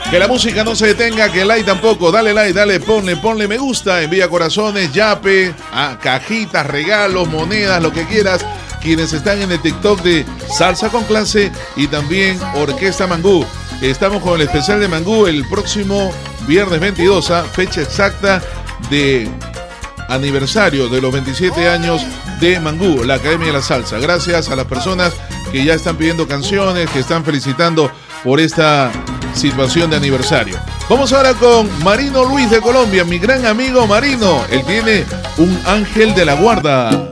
Que la música no se detenga, que el like tampoco. Dale like, dale, ponle me gusta. Envía corazones, yape, cajitas, regalos, monedas, lo que quieras. Quienes están en el TikTok de Salsa con Clase y también Orquesta Mangú. Estamos con el especial de Mangú el próximo viernes 22, fecha exacta de aniversario de los 27 años de Mangú, la Academia de la Salsa. Gracias a las personas que ya están pidiendo canciones, que están felicitando por esta situación de aniversario. Vamos ahora con Marino Luis de Colombia, mi gran amigo Marino. Él tiene un ángel de la guarda.